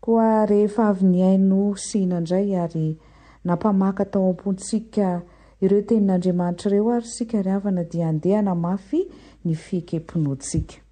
koa rehefa avy ny aino sina indray ary napamaka tao am-pontsika ireo tenin'andriamanitra ireo ary sika ry havana dia andehana mafy ny fikempinoantsika